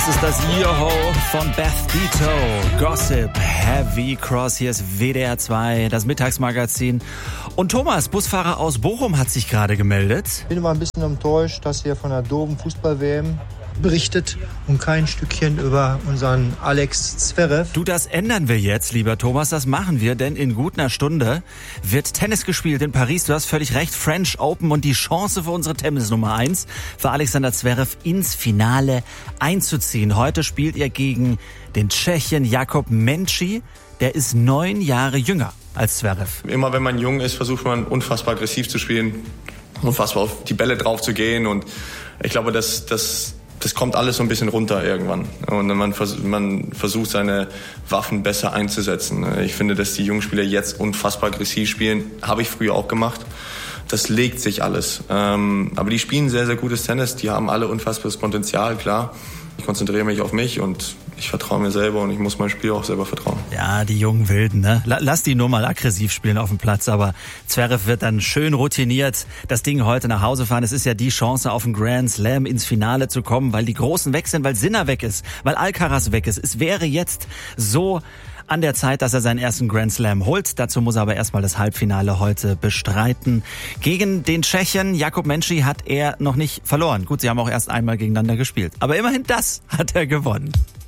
Das ist das Yoho von Beth Dito. Gossip, Heavy Cross. Hier ist WDR 2, das Mittagsmagazin. Und Thomas, Busfahrer aus Bochum, hat sich gerade gemeldet. Ich bin immer ein bisschen enttäuscht, dass ihr von der doofen Fußball-WM berichtet und kein Stückchen über unseren Alex Zverev. Du, das ändern wir jetzt, lieber Thomas, das machen wir, denn in gut einer Stunde wird Tennis gespielt in Paris. Du hast völlig recht, French Open und die Chance für unsere Tennis Nummer 1, für Alexander Zverev ins Finale einzuziehen. Heute spielt er gegen den Tschechen Jakub Menci, der ist 9 Jahre jünger als Zverev. Immer wenn man jung ist, versucht man unfassbar aggressiv zu spielen, unfassbar auf die Bälle drauf zu gehen und ich glaube, das kommt alles so ein bisschen runter irgendwann. Und man versucht, seine Waffen besser einzusetzen. Ich finde, dass die jungen Spieler jetzt unfassbar aggressiv spielen. Habe ich früher auch gemacht. Das legt sich alles. Aber die spielen sehr, sehr gutes Tennis. Die haben alle unfassbares Potenzial, klar. Ich konzentriere mich auf mich und ich vertraue mir selber und ich muss meinem Spiel auch selber vertrauen. Ja, die jungen Wilden, ne? Lass die nur mal aggressiv spielen auf dem Platz, aber Zverev wird dann schön routiniert das Ding heute nach Hause fahren. Es ist ja die Chance, auf den Grand Slam ins Finale zu kommen, weil die Großen weg sind, weil Sinner weg ist, weil Alcaraz weg ist. Es wäre jetzt so an der Zeit, dass er seinen ersten Grand Slam holt. Dazu muss er aber erstmal das Halbfinale heute bestreiten. Gegen den Tschechen Jakub Menci hat er noch nicht verloren. Gut, sie haben auch erst einmal gegeneinander gespielt. Aber immerhin das hat er gewonnen.